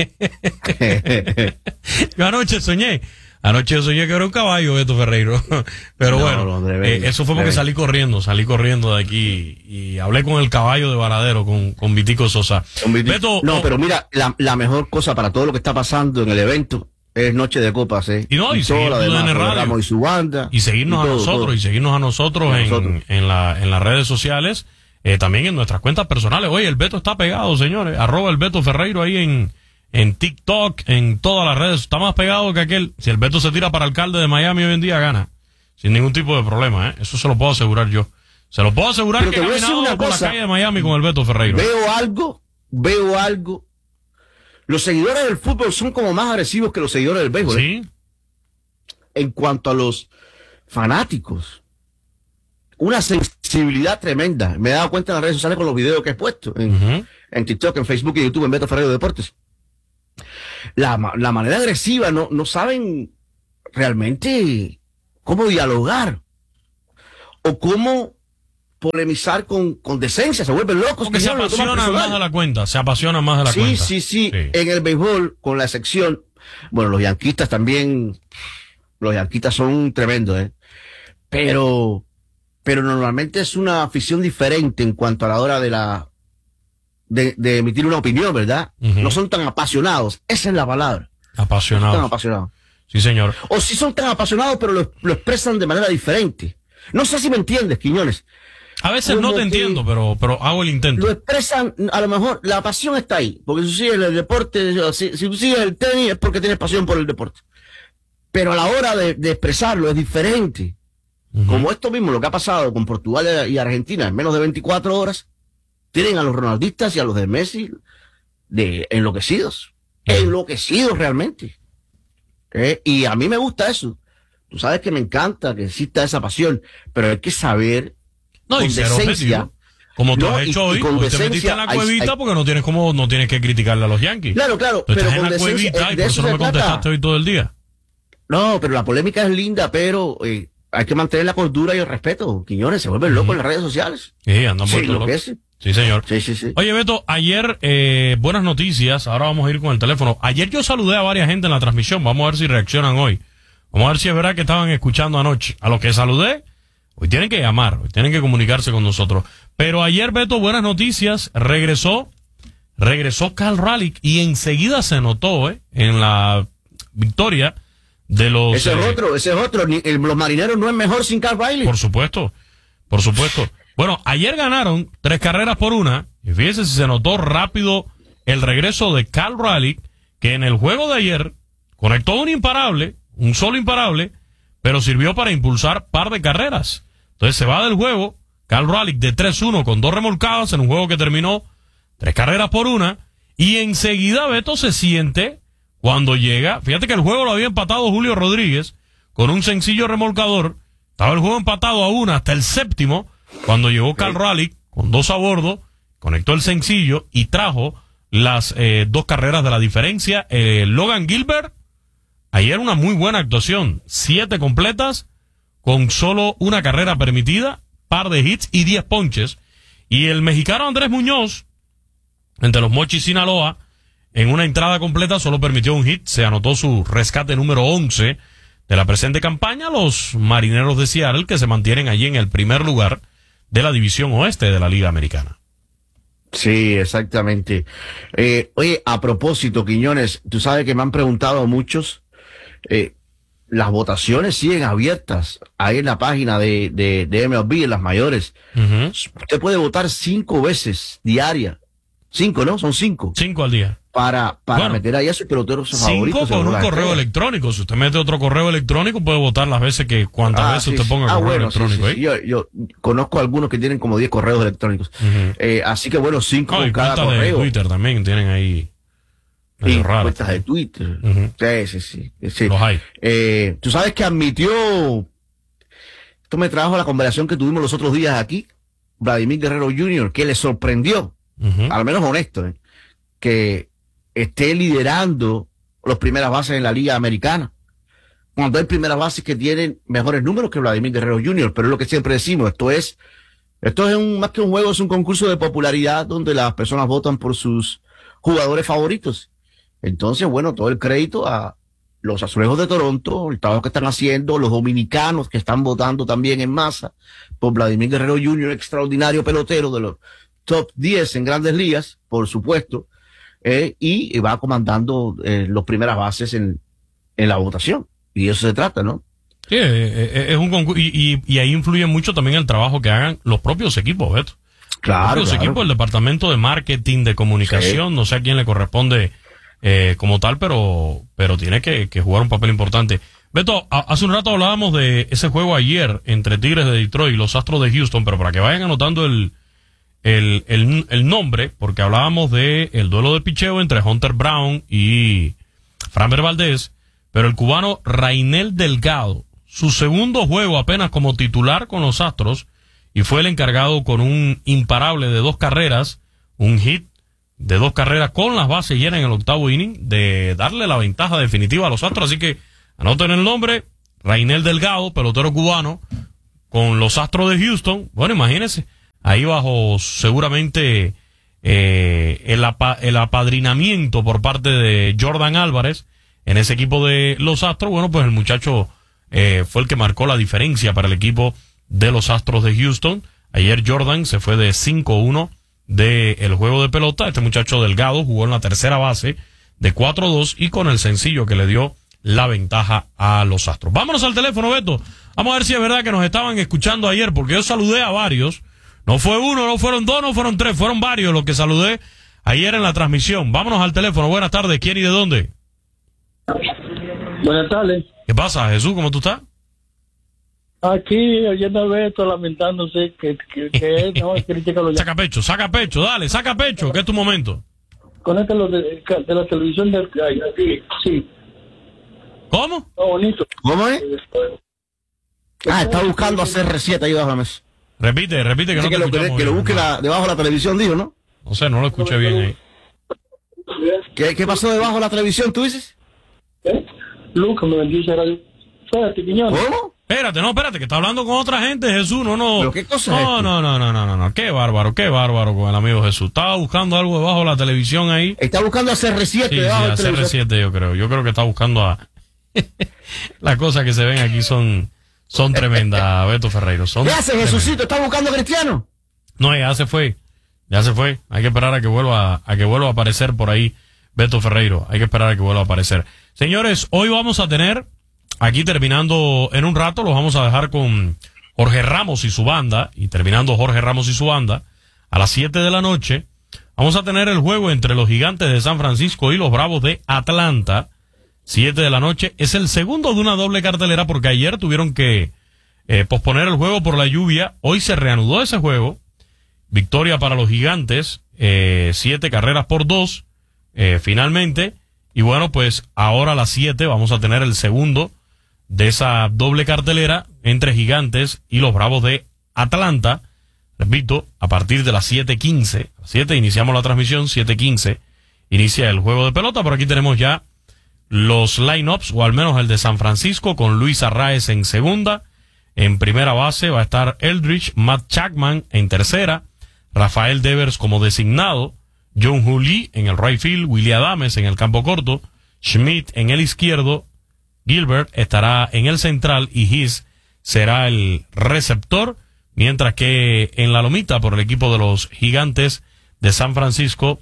Yo anoche soñé. Anoche soñé que era un caballo, Beto Ferreiro. Pero No, bueno, no, de verdad, eh, eso fue de porque verdad. salí corriendo, salí corriendo de aquí y hablé con el caballo de Varadero, con, con Vitico Sosa. Beto, no, oh, pero mira, la, la mejor cosa para todo lo que está pasando en el evento es Noche de Copas, ¿eh? Y no, y todo seguir lo T U D N demás, Radio. Jorge Ramos y su banda. y seguirnos y a todo, nosotros, todo. y seguirnos a nosotros, A en, nosotros. en, la, en las redes sociales, eh, también en nuestras cuentas personales. Oye, el Beto está pegado, señores. Arroba el Beto Ferreiro ahí en, en TikTok, en todas las redes. Está más pegado que aquel. Si el Beto se tira para alcalde de Miami hoy en día, gana. Sin ningún tipo de problema, ¿eh? Eso se lo puedo asegurar yo. Se lo puedo asegurar Pero que te he voy a decir caminado una por la cosa. calle de Miami con el Beto Ferreiro. Veo algo, veo algo. Los seguidores del fútbol son como más agresivos que los seguidores del béisbol. ¿eh? Sí. En cuanto a los fanáticos. Una sensibilidad tremenda. Me he dado cuenta en las redes sociales con los videos que he puesto. En, Ujú. en TikTok, en Facebook y YouTube, en Beto Ferreiro Deportes. La, ma- la manera agresiva, no, no saben realmente cómo dialogar. O cómo polemizar con, con decencia. Se vuelven locos. Porque se señor, lo toman apasionan personal. más de la cuenta. Se apasionan más de la sí, cuenta. Sí, sí, En el béisbol, con la excepción, bueno, los yanquistas también, los yanquistas son tremendos, ¿eh? Pero, pero normalmente es una afición diferente en cuanto a la hora de la, de, de emitir una opinión, ¿verdad? Ujú. No son tan apasionados. Esa es la palabra. No son tan Apasionados. apasionados. Sí, señor. O sí son tan apasionados, pero lo, lo expresan de manera diferente. No sé si me entiendes, Quiñones. A veces no Como te que- entiendo, pero, pero hago el intento. Lo expresan, a lo mejor la pasión está ahí, porque si tú sigues el deporte, si, si tú sigues el tenis es porque tienes pasión por el deporte. Pero a la hora de, de expresarlo es diferente. Ujú. Como esto mismo, lo que ha pasado con Portugal y Argentina en menos de veinticuatro horas, tienen a los ronaldistas y a los de Messi de enloquecidos. Ujú. Enloquecidos realmente. ¿Eh? Y a mí me gusta eso. Tú sabes que me encanta que exista esa pasión, pero hay que saber No, y con ser decencia. objetivo. Como tú No, has y- hecho y hoy, con hoy te decencia metiste en la hay- cuevita hay- porque no tienes como, no tienes que criticarle a los Yankees. Claro, claro, Tú pero estás en con la decencia, cuevita eh, y de por eso eso no se me trata. contestaste hoy todo el día. No, pero la polémica es linda, pero eh, hay que mantener la cordura y el respeto. Quiñones se vuelven locos en las redes sociales. Sí, andan Sí, vueltos lo locos. que es. Sí, señor. Sí, sí, sí. Oye, Beto, ayer, eh, buenas noticias. Ahora vamos a ir con el teléfono. Ayer yo saludé a varias gente en la transmisión. Vamos a ver si reaccionan hoy. Vamos a ver si es verdad que estaban escuchando anoche. A los que saludé, hoy tienen que llamar, hoy tienen que comunicarse con nosotros. Pero ayer, Beto, buenas noticias. Regresó, regresó Cal Raleigh y enseguida se notó, eh, en la victoria de los... Ese es eh, otro, ese es otro. Ni- el- los marineros no es mejor sin Carl Riley. Por supuesto, por supuesto. Bueno, ayer ganaron tres carreras por una. Y fíjese si se notó rápido el regreso de Cal Raleigh, que en el juego de ayer conectó un imparable, un solo imparable, pero sirvió para impulsar par de carreras. Entonces se va del juego Cal Raleigh de tres uno con dos remolcadas en un juego que terminó tres carreras por una. Y enseguida Beto se siente cuando llega. Fíjate que el juego lo había empatado Julio Rodríguez con un sencillo remolcador. Estaba el juego empatado a una hasta el séptimo, cuando llegó Cal Raleigh con dos a bordo, conectó el sencillo y trajo las eh, dos carreras de la diferencia. Eh, Logan Gilbert, ayer una muy buena actuación, siete completas con solo una carrera permitida, par de hits y diez ponches. Y el mexicano Andrés Muñoz, entre los Mochis Sinaloa, en una entrada completa solo permitió un hit, se anotó su rescate número once de la presente campaña. Los Marineros de Seattle, que se mantienen allí en el primer lugar de la división oeste de la Liga Americana. Sí, exactamente. Eh, oye, a propósito, Quiñones, tú sabes que me han preguntado muchos, eh, las votaciones siguen abiertas ahí en la página de, de, de M L B, en las mayores. Uh-huh. Usted puede votar cinco veces diaria. Cinco, ¿no? Son cinco. Cinco al día. Para, para bueno, meter ahí a sus peloteros favoritos. Cinco con un correo estrella. electrónico. Si usted mete otro correo electrónico, puede votar las veces que, cuantas ah, veces sí, usted sí. ponga ah, correo bueno, electrónico. Sí, sí, sí. Yo, yo conozco algunos que tienen como diez correos electrónicos. Uh-huh. eh, así que bueno, cinco no, con cada correo. De Twitter también tienen ahí. Y cuentas de Twitter. Uh-huh. Sí, sí, sí, sí. Los hay. Eh, tú sabes que admitió, esto me trajo a la conversación que tuvimos los otros días aquí, Vladimir Guerrero junior, que le sorprendió, uh-huh. al menos honesto, eh, que esté liderando las primeras bases en la Liga Americana, cuando hay primeras bases que tienen mejores números que Vladimir Guerrero junior, pero es lo que siempre decimos, esto es, esto es un, más que un juego, es un concurso de popularidad donde las personas votan por sus jugadores favoritos. Entonces, bueno, todo el crédito a los Azulejos de Toronto, el trabajo que están haciendo, los dominicanos que están votando también en masa por Vladimir Guerrero junior, extraordinario pelotero de los top diez en Grandes Ligas, por supuesto, eh, y va comandando eh, las primeras bases en, en la votación. Y de eso se trata, ¿no? Sí, es un concurso, y, y, y ahí influye mucho también el trabajo que hagan los propios equipos, Beto. Claro, los propios claro. equipos, el departamento de marketing, de comunicación, sí. No sé a quién le corresponde eh, como tal, pero pero tiene que, que jugar un papel importante. Beto, a, hace un rato hablábamos de ese juego ayer entre Tigres de Detroit y los Astros de Houston, pero para que vayan anotando el el, el, el nombre, porque hablábamos de el duelo de picheo entre Hunter Brown y Framber Valdez, pero el cubano Rainel Delgado, su segundo juego apenas como titular con los Astros, y fue el encargado con un imparable de dos carreras, un hit de dos carreras con las bases llenas en el octavo inning, de darle la ventaja definitiva a los Astros. Así que anoten el nombre, Rainel Delgado, pelotero cubano, con los Astros de Houston. Bueno, imagínense, ahí bajo seguramente eh, el, apa- el apadrinamiento por parte de Jordan Álvarez en ese equipo de los Astros. Bueno, pues el muchacho eh, fue el que marcó la diferencia para el equipo de los Astros de Houston. Ayer Jordan se fue de cinco uno del juego de pelota. Este muchacho Delgado jugó en la tercera base de cuatro dos y con el sencillo que le dio la ventaja a los Astros. Vámonos al teléfono, Beto. Vamos a ver si es verdad que nos estaban escuchando ayer, porque yo saludé a varios. No fue uno, no fueron dos, no fueron tres, fueron varios los que saludé ayer en la transmisión. Vámonos al teléfono. Buenas tardes. ¿Quién y de dónde? Buenas tardes. ¿Qué pasa, Jesús? ¿Cómo tú estás? Aquí oyendo a Beto lamentándose que, que, que él no critica lo ya. Saca pecho, saca pecho, dale, saca pecho, que es tu momento. Conéctalo de, de la televisión del aquí, sí. ¿Cómo? Está bonito. ¿Cómo es? Ah, está buscando hacer receta ahí debajo de la mesa. Repite, repite que sí, no que, te lo, que, que lo busque la, debajo de la televisión, dijo, ¿no? No sé, no lo escuché bien ahí. ¿Qué, qué pasó debajo de la televisión, tú dices? ¿Eh? Lucas me bendice radio. Espérate, Quiñones. ¿Cómo? Espérate, no, espérate, que está hablando con otra gente, Jesús, no, no. ¿Pero qué cosa no, es esto? no, no, no, no, no, no, qué bárbaro, qué bárbaro con el amigo Jesús. Estaba buscando algo debajo de la televisión ahí. Está buscando hacer R siete sí, debajo sí, de C R siete yo creo. Yo creo que está buscando a... Las cosas que se ven aquí son, son tremendas, Beto Ferreiro. Son ¿Qué hace Jesucito? ¿Está buscando a Cristiano? No, ya se fue, ya se fue. Hay que esperar a que vuelva, a que vuelva a aparecer por ahí Beto Ferreiro. Hay que esperar a que vuelva a aparecer. Señores, hoy vamos a tener... Aquí terminando en un rato, los vamos a dejar con Jorge Ramos y su banda, y terminando Jorge Ramos y su banda, a las siete de la noche, vamos a tener el juego entre los Gigantes de San Francisco y los Bravos de Atlanta. siete de la noche. Es el segundo de una doble cartelera porque ayer tuvieron que eh, posponer el juego por la lluvia. Hoy se reanudó ese juego. Victoria para los Gigantes, eh, siete carreras por dos, eh, finalmente. Y bueno, pues ahora a las siete vamos a tener el segundo de esa doble cartelera entre Gigantes y los Bravos de Atlanta. Repito, a partir de las siete quince, siete iniciamos la transmisión, siete quince inicia el juego de pelota. Por aquí tenemos ya los lineups, o al menos el de San Francisco, con Luis Arraez en segunda. En primera base va a estar Eldridge, Matt Chapman en tercera, Rafael Devers como designado, John Juli en el right field, Willy Adames en el campo corto, Schmidt en el izquierdo, Gilbert estará en el central y His será el receptor, mientras que en la lomita por el equipo de los Gigantes de San Francisco,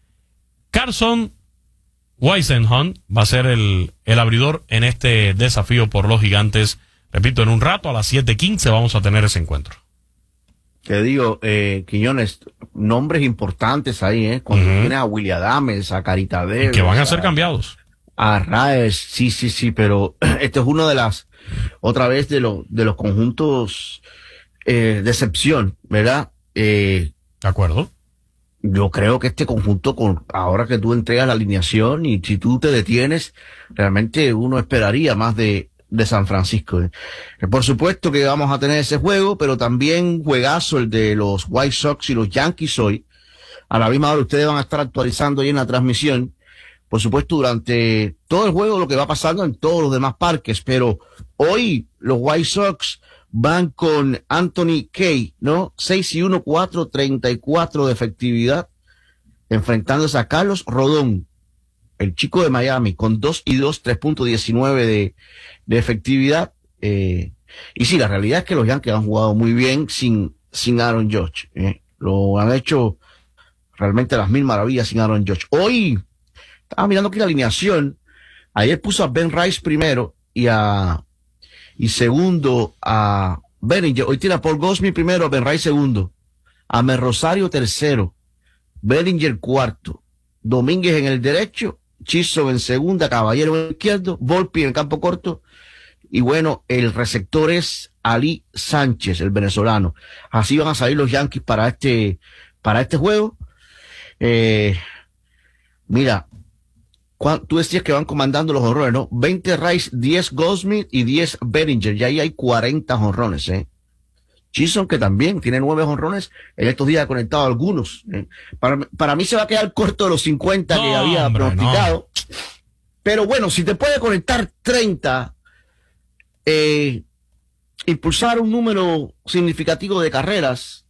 Carson Whisenhunt va a ser el, el abridor en este desafío por los Gigantes. Repito, en un rato a las siete quince vamos a tener ese encuentro. Te digo, eh, Quiñones, nombres importantes ahí, ¿eh? Cuando Ujú. tienes a Willy Adames, a Carita Devers, Y que van a ser cambiados. a Raes, sí, sí, sí, pero este es uno de las, otra vez de los, de los conjuntos, eh, de excepción, ¿verdad? Eh, de acuerdo. Yo creo que este conjunto, con ahora que tú entregas la alineación y si tú te detienes, realmente uno esperaría más de, de San Francisco. ¿eh? Por supuesto que vamos a tener ese juego, pero también juegazo el de los White Sox y los Yankees hoy. A la misma hora ustedes van a estar actualizando ahí en la transmisión. Por supuesto, durante todo el juego lo que va pasando en todos los demás parques, pero hoy los White Sox van con Anthony Kay, ¿no? seis y uno, cuatro treinta y cuatro de efectividad, enfrentándose a Carlos Rodón, el chico de Miami, con dos y dos, tres punto diecinueve de, de efectividad. Eh, y sí, la realidad es que los Yankees han jugado muy bien sin, sin Aaron Judge. ¿eh? Lo han hecho realmente las mil maravillas sin Aaron Judge. Hoy, estaba mirando aquí la alineación, ayer puso a Ben Rice primero y a y segundo a Bellinger. Hoy tiene a Paul Goldschmidt primero, a Ben Rice segundo, a Mer Rosario tercero, Bellinger cuarto, Domínguez en el derecho, Chisholm en segunda, Caballero en el izquierdo, Volpi en el campo corto, y bueno, el receptor es Ali Sánchez, el venezolano. Así van a salir los Yankees para este, para este juego. Eh, mira, tú decías que van comandando los jonrones, ¿no? veinte Rice, diez Goldschmidt y diez Bellinger. Y ahí hay cuarenta jonrones, ¿eh? Chisholm, que también tiene nueve jonrones, en estos días ha conectado algunos. ¿eh? Para, para mí se va a quedar corto de los cincuenta no, que había hombre, pronosticado. No. Pero bueno, si te puede conectar treinta, eh, impulsar un número significativo de carreras,